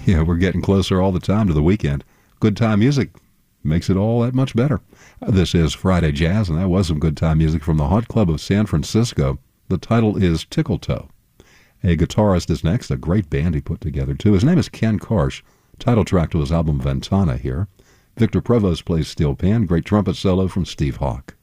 Yeah, we're getting closer all the time to the weekend. Good time music makes it all that much better. This is Friday Jazz, and that was some good time music from the Hot Club of San Francisco. The title is Tickle Toe. A guitarist is next, a great band he put together, too. His name is Ken Karsh. Title track to his album Ventana here. Victor Provost plays steel pan. Great trumpet solo from Steve Hawk.